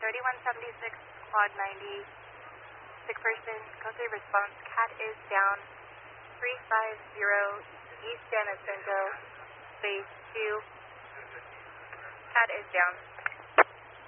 3176, quad 90, sick person, code 3 response, cat is down, 350, East San Jacinto, space 2, cat is down.